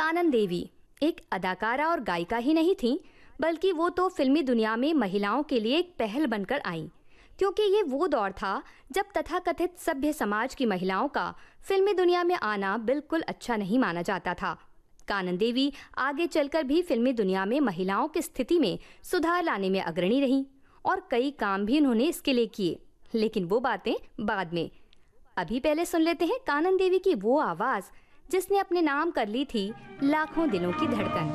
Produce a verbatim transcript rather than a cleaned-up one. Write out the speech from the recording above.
कानन देवी एक अदाकारा और गायिका ही नहीं थीं, बल्कि वो तो फिल्मी दुनिया में महिलाओं के लिए एक पहल बनकर आईं, क्योंकि ये वो दौर था जब तथाकथित सभ्य समाज की महिलाओं का फिल्मी दुनिया में आना बिल्कुल अच्छा नहीं माना जाता था। कानन देवी आगे चलकर भी फिल्मी दुनिया में महिलाओं की स्थिति में सुधार लाने में अग्रणी रहीं और कई काम भी उन्होंने इसके लिए किए, लेकिन वो बातें बाद में। अभी पहले सुन लेते हैं कानन देवी की वो आवाज़ जिसने अपने नाम कर ली थी लाखों दिलों की धड़कन।